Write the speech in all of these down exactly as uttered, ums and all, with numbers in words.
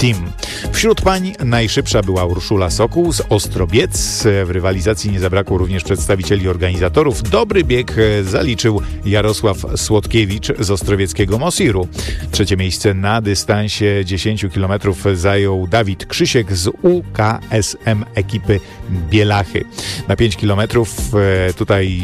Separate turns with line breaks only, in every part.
Team. Wśród pań najszybsza była Urszula Sokół z Ostrobiec. W rywalizacji nie zabrakło również przedstawicieli organizatorów. Dobry bieg zaliczył Jarosław Słodkiewicz z ostrowieckiego Mosiru. Trzecie miejsce na dystansie dziesięć kilometrów zajął Dawid Krzysiek z U K S M ekipy Bielachy. Na pięć kilometrów tutaj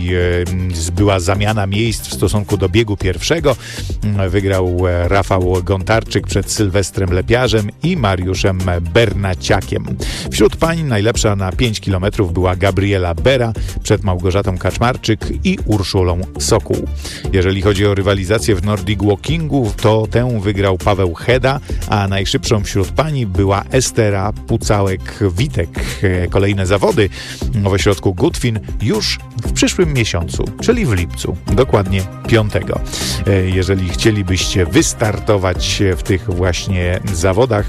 była zamiana miejsc w stosunku do biegu pierwszego. Wygrał Rafał Gontarczyk przed Sylwestrem Lepiarzem i Mariuszem Bernaciakiem. Wśród pań najlepsza na pięć kilometrów była Gabriela Bera przed Małgorzatą Kaczmarczyk i Urszulą Sokół. Jeżeli chodzi o rywalizację w Nordic Walkingu, to tę wygrał Paweł Heda, a najszybszą wśród pani była Estera Pucałek-Witek. Kolejne zawody w ośrodku Gutwin już w przyszłym miesiącu, czyli w lipcu, dokładnie piątego. Jeżeli chcielibyście wystartować w tych właśnie zawodach,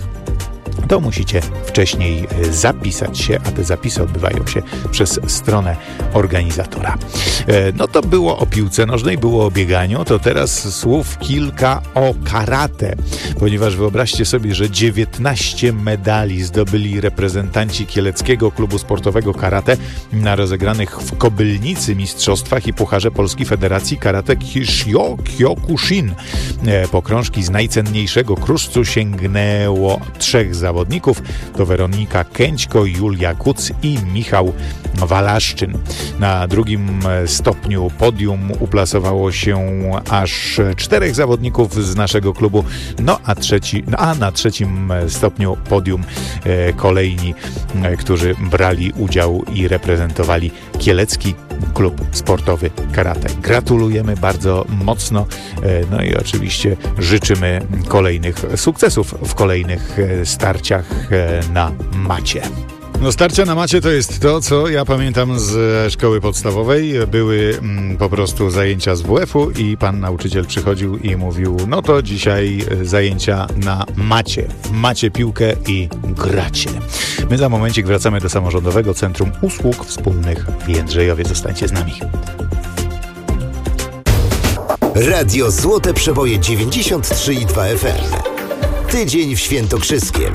to musicie wcześniej zapisać się, a te zapisy odbywają się przez stronę organizatora. No to było o piłce nożnej, było o bieganiu, to teraz słów kilka o karate, ponieważ wyobraźcie sobie, że dziewiętnaście medali zdobyli reprezentanci Kieleckiego Klubu Sportowego Karate na rozegranych w Kobylnicy mistrzostwach i Pucharze Polskiej Federacji Karate Kishio Kyokushin. Po krążki z najcenniejszego kruszcu sięgnęło trzech zawodników, to Weronika Kęćko, Julia Kuc i Michał Walaszczyn. Na drugim stopniu podium uplasowało się aż czterech zawodników z naszego klubu, no a, trzeci, a na trzecim stopniu podium e, kolejni, e, którzy brali udział i reprezentowali Kielecki Klub Sportowy Karate. Gratulujemy bardzo mocno, e, no i oczywiście życzymy kolejnych sukcesów w kolejnych starciach na macie. No starcia na macie to jest to, co ja pamiętam z szkoły podstawowej. Były mm, po prostu zajęcia z W F-u i pan nauczyciel przychodził i mówił, no to dzisiaj zajęcia na macie. Macie piłkę i gracie. My za momencik wracamy do Samorządowego Centrum Usług Wspólnych w Jędrzejowie. Zostańcie z nami.
Radio Złote Przeboje dziewięćdziesiąt trzy i dwa F M. Tydzień w Świętokrzyskiem.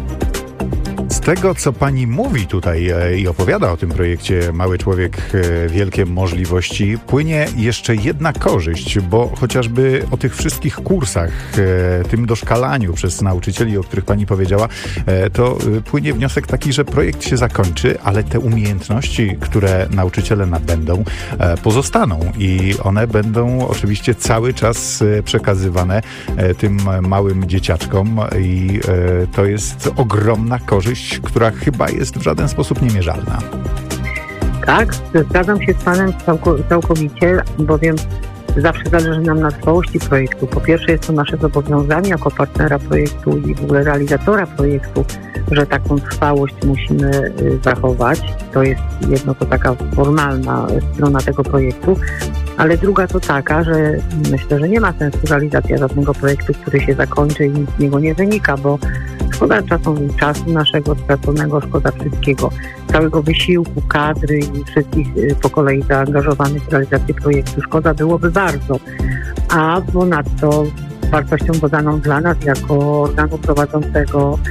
Z tego, co pani mówi tutaj i opowiada o tym projekcie Mały Człowiek, Wielkie Możliwości, płynie jeszcze jedna korzyść, bo chociażby o tych wszystkich kursach, tym doszkalaniu przez nauczycieli, o których pani powiedziała, to płynie wniosek taki, że projekt się zakończy, ale te umiejętności, które nauczyciele nabędą, pozostaną i one będą oczywiście cały czas przekazywane tym małym dzieciaczkom i to jest ogromna korzyść, która chyba jest w żaden sposób niemierzalna.
Tak, zgadzam się z panem całkowicie, bowiem zawsze zależy nam na trwałości projektu. Po pierwsze jest to nasze zobowiązanie jako partnera projektu i w ogóle realizatora projektu, że taką trwałość musimy zachować. To jest jedno, to taka formalna strona tego projektu, ale druga to taka, że myślę, że nie ma sensu realizacja żadnego projektu, który się zakończy i nic z niego nie wynika, bo szkoda czasu, czasu naszego straconego, szkoda wszystkiego, całego wysiłku, kadry i wszystkich po kolei zaangażowanych w realizację projektu. Szkoda byłoby bardzo. A ponadto wartością dodaną dla nas jako organu prowadzącego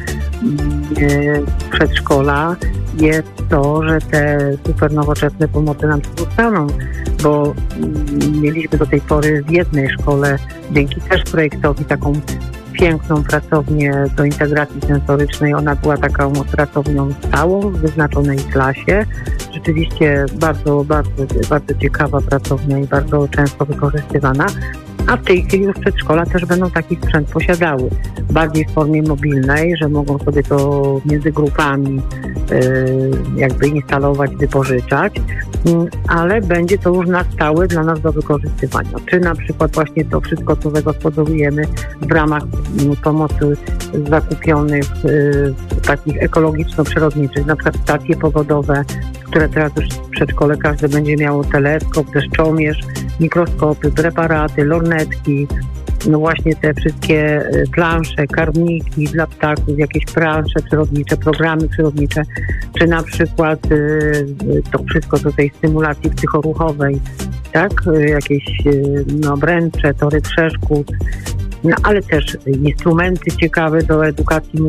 e, przedszkola jest to, że te super nowoczesne pomocy nam zostaną, bo m, mieliśmy do tej pory w jednej szkole, dzięki też projektowi, taką piękną pracownię do integracji sensorycznej. Ona była taką pracownią stałą w wyznaczonej klasie. Rzeczywiście bardzo, bardzo, bardzo ciekawa pracownia i bardzo często wykorzystywana. A w tej chwili już przedszkola też będą taki sprzęt posiadały. Bardziej w formie mobilnej, że mogą sobie to między grupami yy, jakby instalować, wypożyczać, yy, ale będzie to już na stałe dla nas do wykorzystywania. Czy na przykład właśnie to wszystko, co zagospodarujemy w ramach yy, pomocy zakupionych yy, takich ekologiczno-przyrodniczych, na przykład stacje pogodowe, które teraz już w przedszkole każdy będzie miało teleskop, deszczomierz, mikroskopy, preparaty, lornetki, no właśnie te wszystkie plansze, karmniki dla ptaków, jakieś plansze przyrodnicze, programy przyrodnicze, czy na przykład y, to wszystko do tej stymulacji psychoruchowej, tak, jakieś no, obręcze, tory przeszkód, no ale też instrumenty ciekawe do edukacji